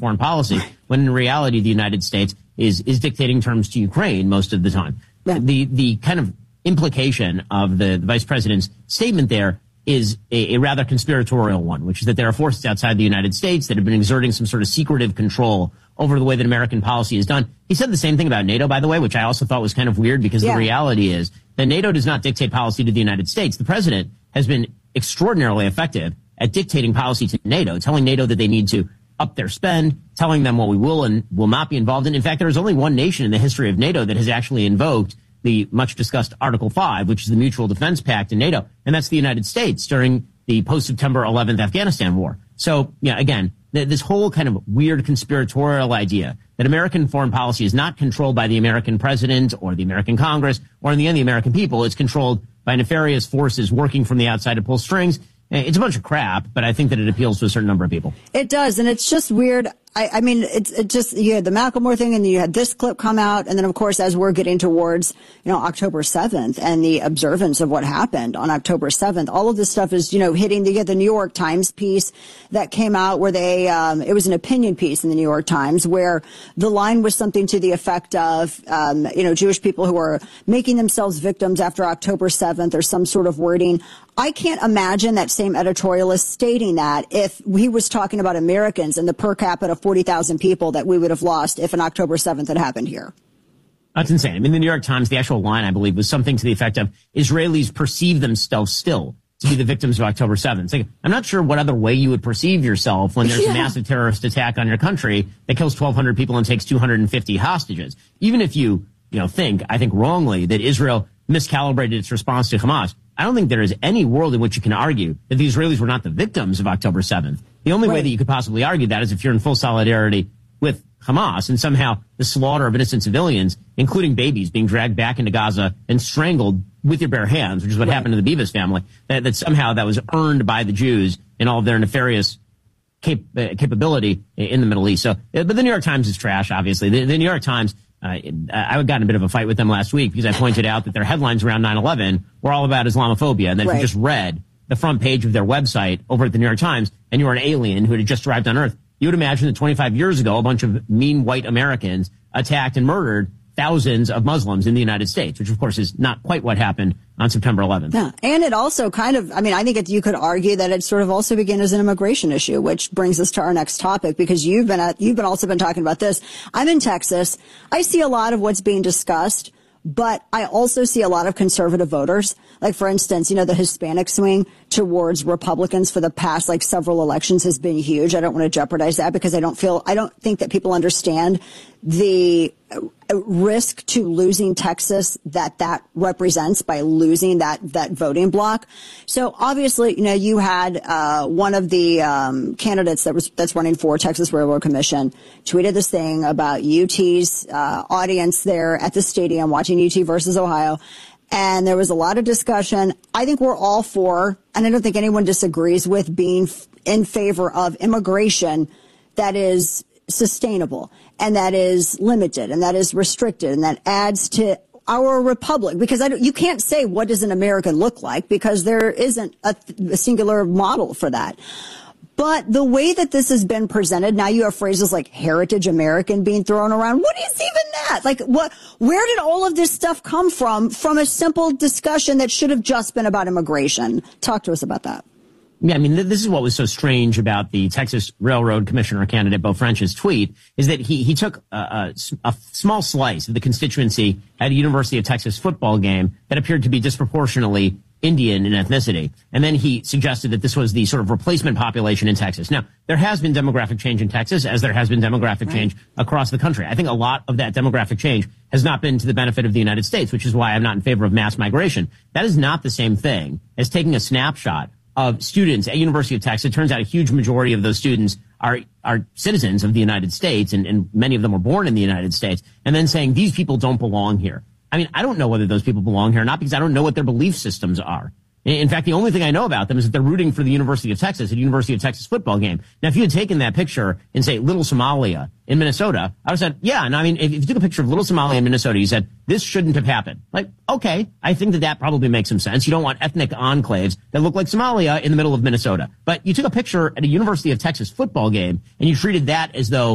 foreign policy, when in reality the United States is dictating terms to Ukraine most of the time. Yeah. The kind of implication of the vice president's statement there is a rather conspiratorial one, which is that there are forces outside the United States that have been exerting some sort of secretive control over the way that American policy is done. He said the same thing about NATO, by the way, which I also thought was kind of weird because the reality is that NATO does not dictate policy to the United States. The president has been extraordinarily effective at dictating policy to NATO, telling NATO that they need to up their spend, telling them what we will and will not be involved in. In fact, there is only one nation in the history of NATO that has actually invoked the much discussed Article 5, which is the Mutual Defense Pact in NATO, and that's the United States during the post-September 11th Afghanistan war. So, yeah, again, this whole kind of weird conspiratorial idea that American foreign policy is not controlled by the American president or the American Congress or in the end the American people. It's controlled by nefarious forces working from the outside to pull strings. It's a bunch of crap, but I think that it appeals to a certain number of people. It does, and it's just weird. I mean, it just, you had the Macklemore thing, and you had this clip come out, and then, of course, as we're getting towards, October 7th and the observance of what happened on October 7th, all of this stuff is, hitting. You get the New York Times piece that came out where they, it was an opinion piece in the New York Times where the line was something to the effect of, Jewish people who are making themselves victims after October 7th or some sort of wording. I can't imagine that same editorialist stating that if he was talking about Americans and the per capita 40,000 people that we would have lost if an October 7th had happened here. That's insane. I mean, the New York Times, the actual line, I believe, was something to the effect of Israelis perceive themselves still to be the victims of October 7th. It's like, I'm not sure what other way you would perceive yourself when there's a massive terrorist attack on your country that kills 1,200 people and takes 250 hostages. Even if you, think wrongly that Israel miscalibrated its response to Hamas, I don't think there is any world in which you can argue that the Israelis were not the victims of October 7th. The only way that you could possibly argue that is if you're in full solidarity with Hamas and somehow the slaughter of innocent civilians, including babies being dragged back into Gaza and strangled with your bare hands, which is what happened to the Bevis family, that somehow that was earned by the Jews in all of their nefarious capability in the Middle East. So, but the New York Times is trash, obviously. The New York Times, I got in a bit of a fight with them last week because I pointed out that their headlines around 9/11 were all about Islamophobia. And then if you just read the front page of their website over at the New York Times and you were an alien who had just arrived on Earth, you would imagine that 25 years ago, a bunch of mean white Americans attacked and murdered thousands of Muslims in the United States, which of course is not quite what happened on September 11th. Yeah. And it also I think you could argue that it sort of also began as an immigration issue, which brings us to our next topic because you've also been talking about this. I'm in Texas. I see a lot of what's being discussed, but I also see a lot of conservative voters. Like, for instance, the Hispanic swing towards Republicans for the past, several elections has been huge. I don't want to jeopardize that because I don't think that people understand the risk to losing Texas that represents by losing that voting block. So obviously, you had one of the candidates that's running for Texas Railroad Commission tweeted this thing about UT's audience there at the stadium watching UT versus Ohio. And there was a lot of discussion. I think we're all for, and I don't think anyone disagrees with being in favor of immigration that is sustainable and that is limited and that is restricted and that adds to our republic. Because you can't say what does an American look like because there isn't a singular model for that. But the way that this has been presented, now you have phrases like heritage American being thrown around. What is even that? Where did all of this stuff come from a simple discussion that should have just been about immigration? Talk to us about that. Yeah, I mean, this is what was so strange about the Texas Railroad Commissioner candidate, Beau French's tweet, is that he took a small slice of the constituency at a University of Texas football game that appeared to be disproportionately Indian in ethnicity. And then he suggested that this was the sort of replacement population in Texas. Now, there has been demographic change in Texas, as there has been demographic change across the country. I think a lot of that demographic change has not been to the benefit of the United States, which is why I'm not in favor of mass migration. That is not the same thing as taking a snapshot of students at University of Texas. It turns out a huge majority of those students are citizens of the United States, and many of them were born in the United States, and then saying these people don't belong here. I mean, I don't know whether those people belong here or not because I don't know what their belief systems are. In fact, the only thing I know about them is that they're rooting for the University of Texas at a University of Texas football game. Now, if you had taken that picture in, say, Little Somalia in Minnesota, I would have said, yeah. And I mean, if you took a picture of Little Somalia in Minnesota, you said, this shouldn't have happened. Like, okay, I think that probably makes some sense. You don't want ethnic enclaves that look like Somalia in the middle of Minnesota. But you took a picture at a University of Texas football game and you treated that as though